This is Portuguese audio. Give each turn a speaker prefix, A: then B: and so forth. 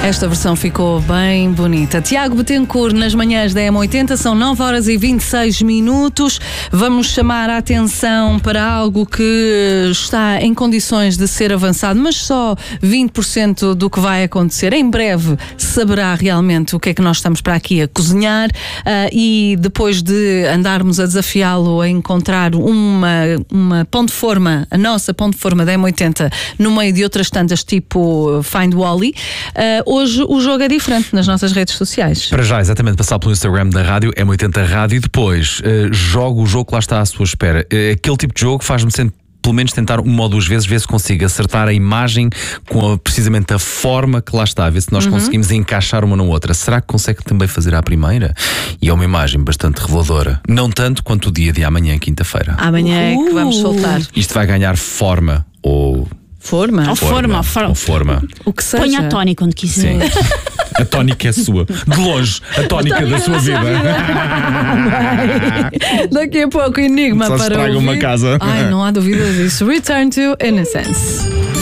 A: Esta versão ficou bem bonita. Tiago Betancourt nas manhãs da M80, são 9h26. Vamos chamar a atenção para algo que está em condições de ser avançado, mas só 20% do que vai acontecer. Em breve saberá realmente o que é que nós estamos para aqui a cozinhar e depois de andarmos a desafiá-lo a encontrar uma ponte de forma, a nossa ponte de forma da M80 no meio de outras tantas tipo Find Wally, hoje o jogo é diferente nas nossas redes sociais.
B: Para já, exatamente, passar pelo Instagram da rádio, M80 Rádio, e depois jogo o jogo que lá está à sua espera. Aquele tipo de jogo faz-me sempre pelo menos tentar uma ou duas vezes, ver se consigo acertar a imagem com precisamente a forma que lá está, ver se nós conseguimos encaixar uma na outra. Será que consegue também fazer à primeira? E é uma imagem bastante reveladora. Não tanto quanto o dia de amanhã, quinta-feira.
A: Amanhã é que vamos soltar.
B: Isto vai ganhar forma ou...
A: Forma?
B: Ou forma.
A: O que seja.
C: Ponha a Tony quando quiser.
B: Sim. A tónica é sua. De longe, a tónica da sua vida.
A: Daqui a pouco, Enigma
B: só
A: para
B: estraga
A: ouvir.
B: uma casa.
A: Ai, não há dúvida disso. Return to Innocence.